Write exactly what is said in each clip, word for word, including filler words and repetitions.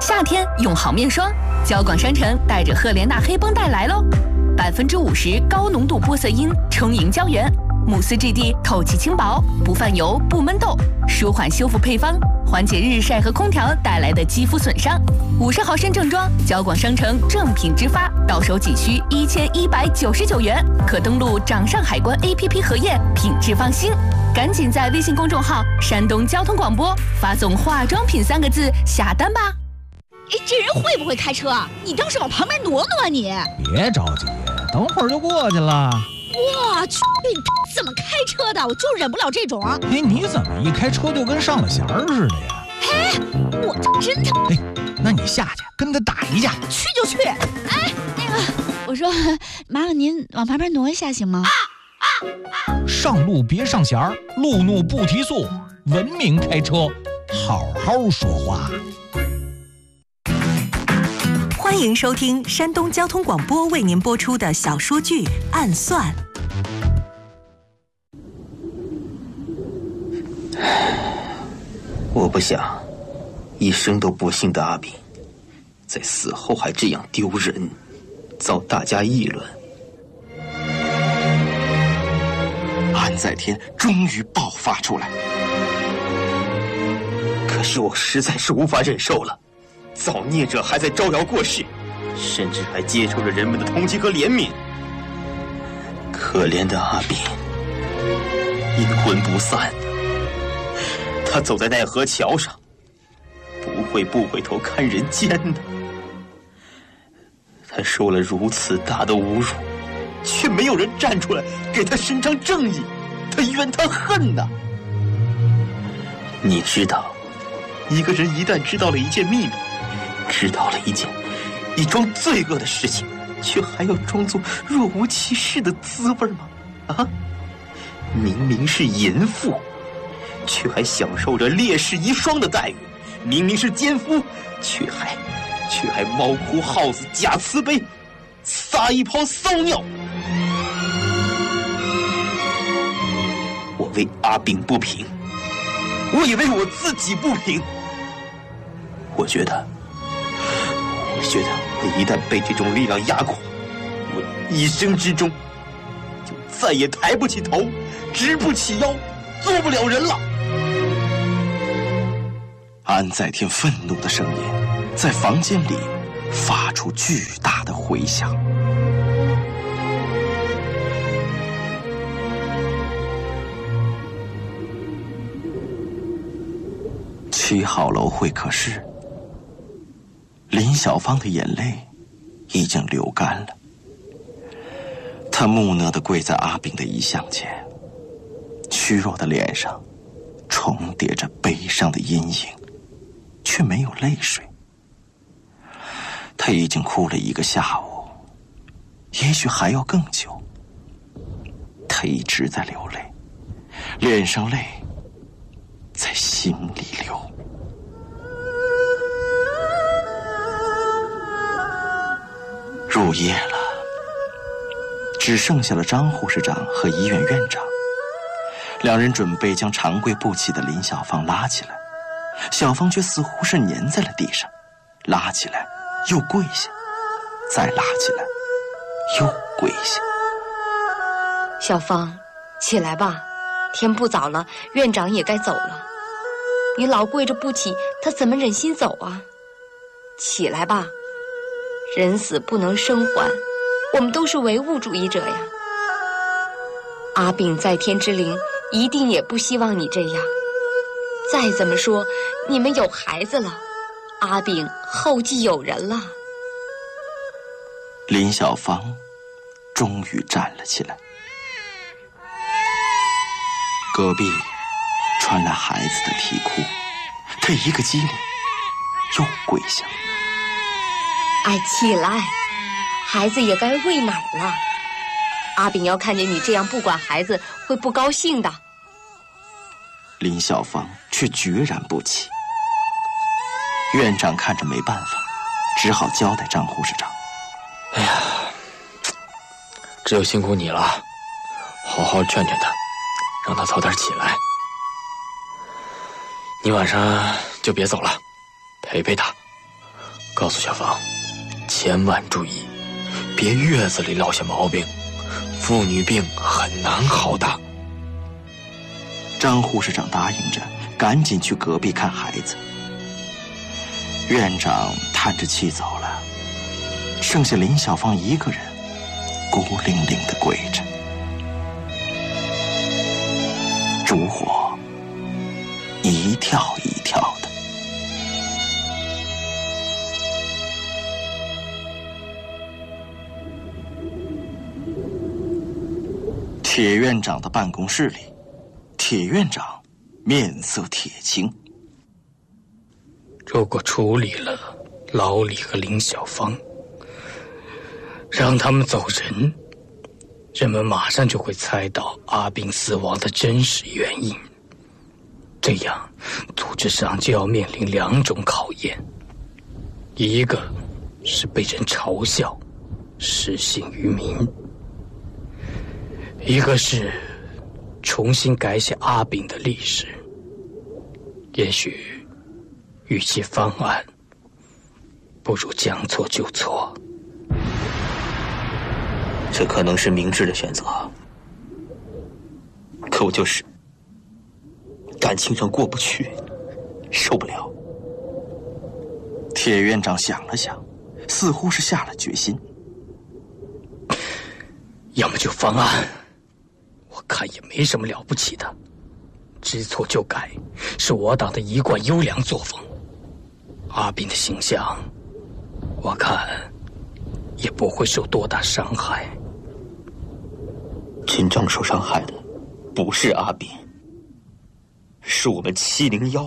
夏天用好面霜，交广商城带着赫莲娜黑绷带来喽，百分之五十高浓度玻色因充盈胶原，慕斯质地透气轻薄，不泛油不闷痘，舒缓修复配方，缓解日晒和空调带来的肌肤损伤。五十毫升正装，交广商城正品直发，到手仅需一千一百九十九元，可登录掌上海关 A P P 核验，品质放心。赶紧在微信公众号山东交通广播发送化妆品三个字下单吧。 哎，这人会不会开车啊？你倒是往旁边挪挪啊你！ 别着急，等会儿就过去了。 我去，你怎么开车的？我就忍不了这种。 哎，你怎么一开车就跟上了弦儿似的呀？ 哎，我真的。 哎，那你下去跟他打一架。 去就去。哎，那个，我说，麻烦您往旁边挪一下行吗？ 上路别上弦儿，路怒不提速，文明开车，好好说话。 欢迎收听山东交通广播为您播出的小说剧《暗算》。 我不想一生都不幸的阿炳在死后还这样丢人，遭大家议论。安在天终于爆发出来，可是我实在是无法忍受了。造孽者还在招摇过市，甚至还接受着人们的同情和怜悯。可怜的阿炳，阴魂不散的，他走在奈何桥上，不会不回头看人间的。他受了如此大的侮辱，却没有人站出来给他伸张正义，他冤他恨呐。你知道，一个人一旦知道了一件秘密，知道了一件一桩罪恶的事情，却还要装作若无其事的滋味吗？啊，明明是淫妇，却还享受着烈士遗孀的待遇；明明是奸夫，却还却还猫哭耗子假慈悲，撒一泡骚尿。我为阿炳不平，我也为我自己不平。我觉得我觉得我一旦被这种力量压垮，我一生之中就再也抬不起头，直不起腰，做不了人了。安在天愤怒的声音在房间里发出巨大的回响。七号楼会客室，林小芳的眼泪已经流干了。她木讷地跪在阿炳的遗像前，虚弱的脸上重叠着悲伤的阴影，却没有泪水。她已经哭了一个下午，也许还要更久。她一直在流泪，脸上泪在心里流。入夜了，只剩下了张护士长和医院院长。两人准备将长跪不起的林小芳拉起来，小芳却似乎是粘在了地上，拉起来又跪下，再拉起来又跪下。 小芳，起来吧，天不早了，院长也该走了。你老跪着不起，他怎么忍心走啊？起来吧，人死不能生还，我们都是唯物主义者呀。阿炳在天之灵一定也不希望你这样。再怎么说，你们有孩子了，阿炳后继有人了。 林小芳终于站了起来，隔壁传来孩子的啼哭，她一个机灵，又跪下。 哎，起来，孩子也该喂奶了。阿炳要看见你这样不管孩子，会不高兴的。 林小芳却决然不起。院长看着没办法，只好交代张护士长： 哎呀，只有辛苦你了，好好劝劝他，让他早点起来。你晚上就别走了，陪陪他。 告诉小芳，千万注意，别月子里落下毛病，妇女病很难好的。 张护士长答应着，赶紧去隔壁看孩子。院长叹着气走了，剩下林小芳一个人孤零零地跪着。烛火一跳一跳的。铁院长的办公室里，铁院长面色铁青。 如果处理了老李和林小芳，让他们走人，人们马上就会猜到阿炳死亡的真实原因。这样，组织上就要面临两种考验：一个是被人嘲笑，失信于民；一个是重新改写阿炳的历史。也许，与其翻案，不如将错就错。 这可能是明智的选择，可我就是感情上过不去，受不了。 铁院长想了想，似乎是下了决心。 要么就翻案，我看也没什么了不起的，知错就改是我党的一贯优良作风。阿炳的形象，我看也不会受多大伤害。 真正受伤害的不是阿炳，是我们七零幺。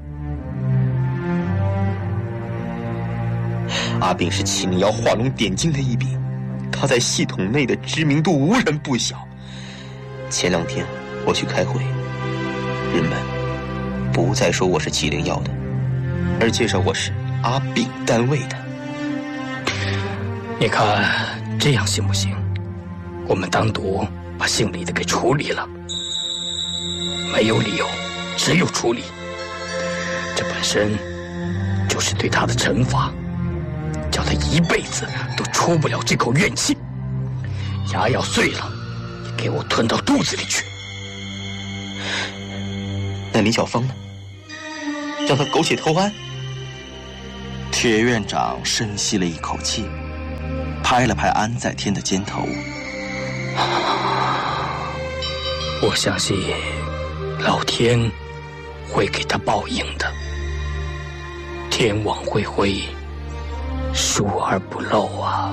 阿炳是七零幺画龙点睛的一笔，他在系统内的知名度无人不晓。前两天我去开会，人们不再说我是七零幺的，而介绍我是阿炳单位的。 你看这样行不行？我们单独把姓李的给处理了，没有理由，只有处理。这本身就是对他的惩罚，叫他一辈子都出不了这口怨气，牙要碎了也给我吞到肚子里去。 那林小芳呢？让他苟且偷安？ 铁院长深吸了一口气，拍了拍安在天的肩头。 我相信老天会给他报应的，天网恢恢，疏而不漏啊。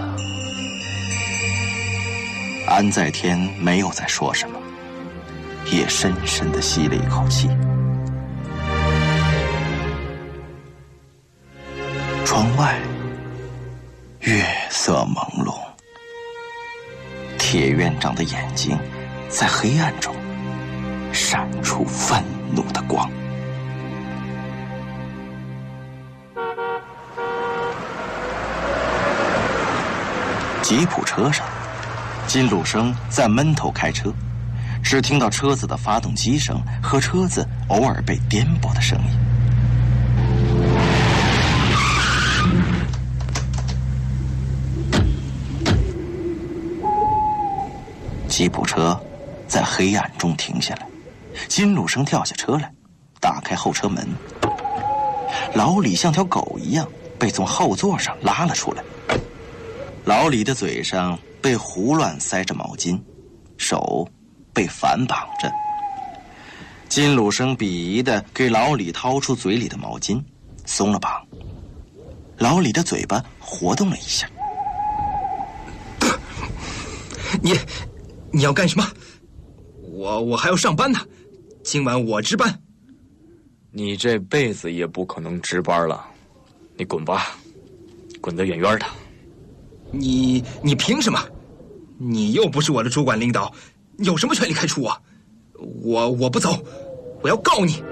安在天没有再说什么，也深深地吸了一口气。窗外月色朦胧，铁院长的眼睛在黑暗中闪出愤怒的光。吉普车上，金鲁生在闷头开车，只听到车子的发动机声和车子偶尔被颠簸的声音。吉普车在黑暗中停下来，金鲁生跳下车来，打开后车门。老李像条狗一样被从后座上拉了出来，老李的嘴上被胡乱塞着毛巾，手被反绑着。金鲁生鄙夷地给老李掏出嘴里的毛巾，松了绑。老李的嘴巴活动了一下。 你你要干什么？我我还要上班呢，今晚我值班。 你这辈子也不可能值班了，你滚吧，滚得远远的。 你你凭什么？你又不是我的主管领导，有什么权利开除我？我我不走，我要告你。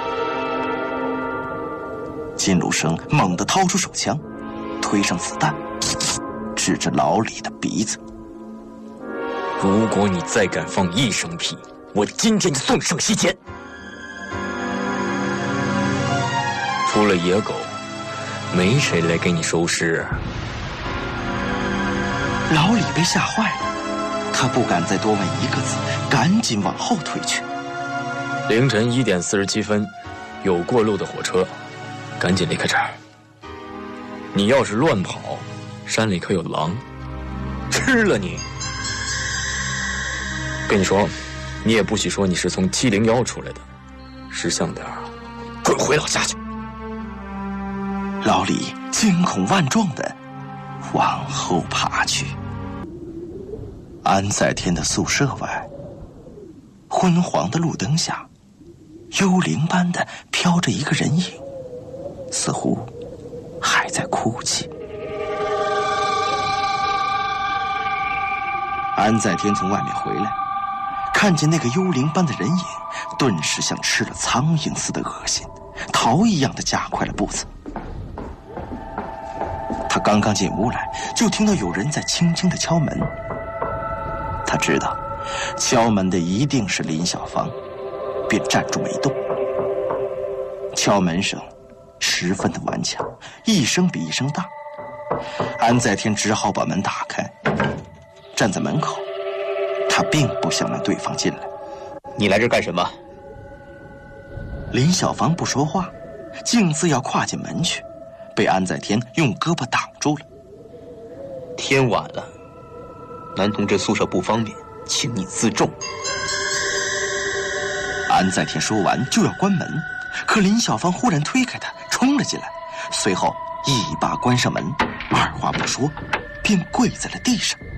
金鲁生猛地掏出手枪，推上子弹，指着老李的鼻子。 如果你再敢放一声屁，我今天就送上西天。除了野狗， 没谁来给你收尸。 老李被吓坏了，他不敢再多问一个字，赶紧往后退去。 凌晨一点四十七分，有过路的火车，赶紧离开这儿。你要是乱跑，山里可有狼，吃了你。跟你说，你也不许说你是从七零幺出来的，识相点儿，滚回老家去。 老李惊恐万状地往后爬去。安在天的宿舍外，昏黄的路灯下，幽灵般的飘着一个人影，似乎还在哭泣。安在天从外面回来，看见那个幽灵般的人影，顿时像吃了苍蝇似的恶心，逃一样的加快了步子。他刚刚进屋来，就听到有人在轻轻地敲门。他知道敲门的一定是林小芳，便站住没动。敲门声十分的顽强，一声比一声大。安在天只好把门打开，站在门口，他并不想让对方进来。 你来这干什么？ 林小芳不说话，径自要跨进门去，被安在天用胳膊挡住了。 天晚了，男同志宿舍不方便，请你自重。 安在天说完就要关门，可林小芳忽然推开他，冲了进来，随后一把关上门，二话不说便跪在了地上。